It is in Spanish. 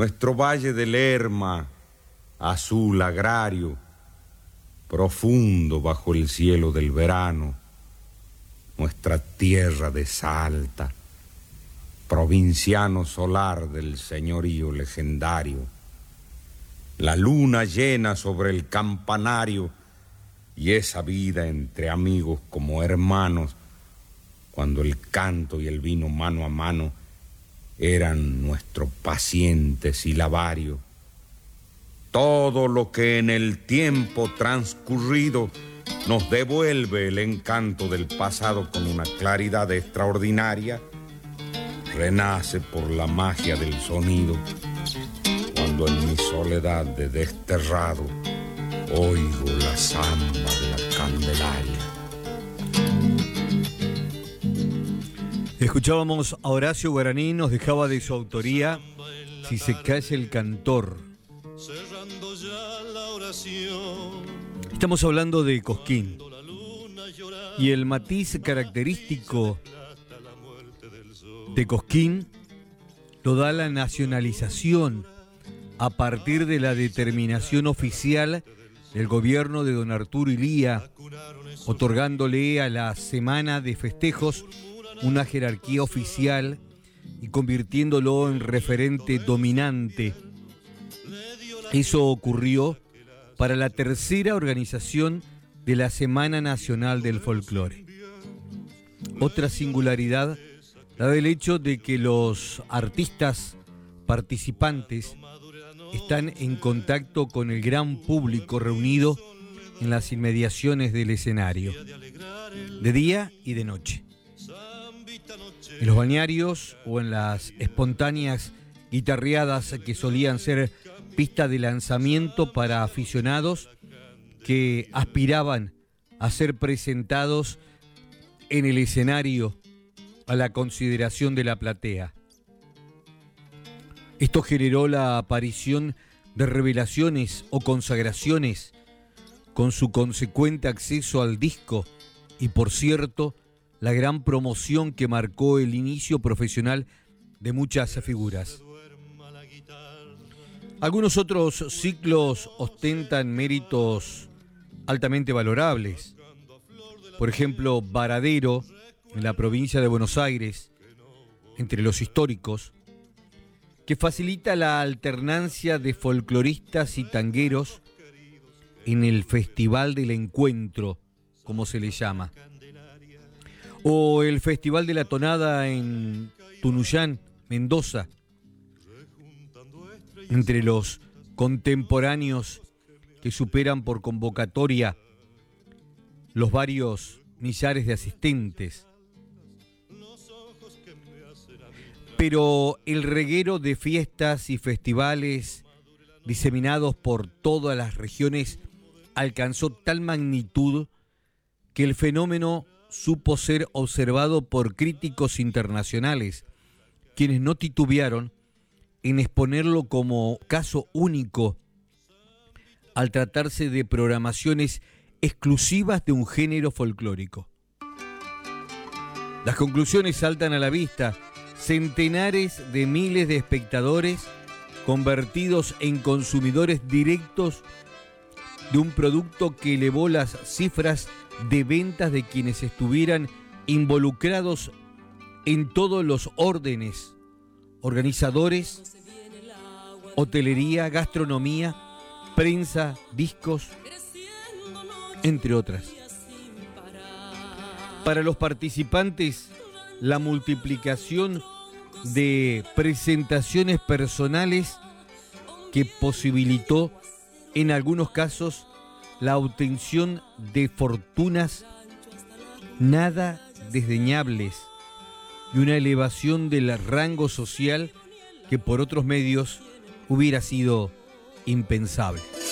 nuestro valle de Lerma, azul agrario, profundo bajo el cielo del verano, nuestra tierra de Salta, provinciano solar del señorío legendario, la luna llena sobre el campanario y esa vida entre amigos como hermanos, cuando el canto y el vino mano a mano eran nuestro paciente silabario. Todo lo que en el tiempo transcurrido nos devuelve el encanto del pasado con una claridad extraordinaria, renace por la magia del sonido, cuando en mi soledad de desterrado oigo la samba de la Candelaria. Escuchábamos a Horacio Guaraní, nos dejaba de su autoría Si se calla el cantor. Estamos hablando de Cosquín y el matiz característico de Cosquín lo da la nacionalización a partir de la determinación oficial del gobierno de don Arturo Illia, otorgándole a la semana de festejos una jerarquía oficial y convirtiéndolo en referente dominante. Eso ocurrió para la tercera organización de la Semana Nacional del Folclore. Otra singularidad, la del hecho de que los artistas participantes están en contacto con el gran público reunido en las inmediaciones del escenario, de día y de noche. En los balnearios o en las espontáneas guitarreadas que solían ser pista de lanzamiento para aficionados que aspiraban a ser presentados en el escenario a la consideración de la platea. Esto generó la aparición de revelaciones o consagraciones con su consecuente acceso al disco y, por cierto, la gran promoción que marcó el inicio profesional de muchas figuras. Algunos otros ciclos ostentan méritos altamente valorables. Por ejemplo, Varadero, en la provincia de Buenos Aires, entre los históricos, que facilita la alternancia de folcloristas y tangueros en el Festival del Encuentro, como se le llama. O el Festival de la Tonada en Tunuyán, Mendoza, entre los contemporáneos que superan por convocatoria los varios millares de asistentes. Pero el reguero de fiestas y festivales diseminados por todas las regiones alcanzó tal magnitud que el fenómeno supo ser observado por críticos internacionales, quienes no titubearon en exponerlo como caso único al tratarse de programaciones exclusivas de un género folclórico. Las conclusiones saltan a la vista: centenares de miles de espectadores convertidos en consumidores directos de un producto que elevó las cifras de ventas de quienes estuvieran involucrados en todos los órdenes: organizadores, hotelería, gastronomía, prensa, discos, entre otras. Para los participantes, la multiplicación de presentaciones personales que posibilitó en algunos casos la obtención de fortunas nada desdeñables y una elevación del rango social que por otros medios hubiera sido impensable.